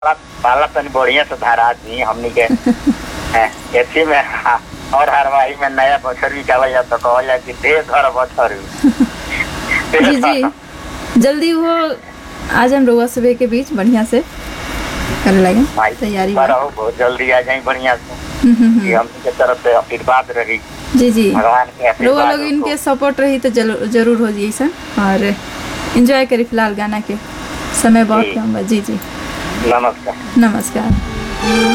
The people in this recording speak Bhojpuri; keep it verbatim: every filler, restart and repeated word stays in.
पाला पाला तनी बढ़िया से धरा दी हमनी के हैं, एथी में हाँ, और हरवाही में नया बछर भी कहल जाता कहल जाए कि दे धर बछर जी जी जल्दी वो आज हम रोआ सुबह के बीच बढ़िया से करे लगे भाई तैयारी पर बा। हो बहुत जल्दी आ जाए बढ़िया से हम्म, हम्म, कि हम्म। हमनी के तरफ से आशीर्वाद रही जी जी भगवान के रोआ आशीर्वाद लोग इनके हो। सपोर्ट रही तो जरूर जरूर हो जी सर और एंजॉय करी फिलहाल गाना के समय बहुत जी। कम बा। जी जी नमस्कार। नमस्कार।